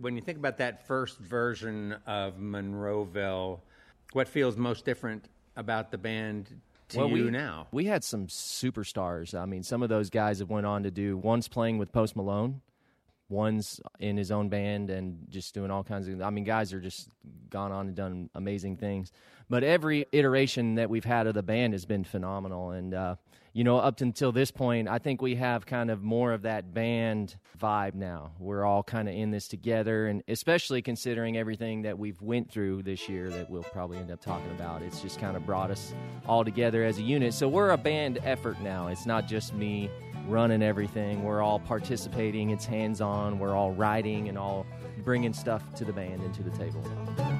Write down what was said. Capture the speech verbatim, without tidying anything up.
when you think about that first version of Monroeville, what feels most different about the band to well, you we, now? We had some superstars. I mean, some of those guys have went on to do, one's playing with Post Malone, one's in his own band and just doing all kinds of, I mean, guys are just gone on and done amazing things. But every iteration that we've had of the band has been phenomenal. And, uh, you know, up until this point, I think we have kind of more of that band vibe now. We're all kind of in this together, and especially considering everything that we've went through this year that we'll probably end up talking about. It's just kind of brought us all together as a unit. So we're a band effort now. It's not just me running everything. We're all participating. It's hands-on. We're all writing and all bringing stuff to the band and to the table.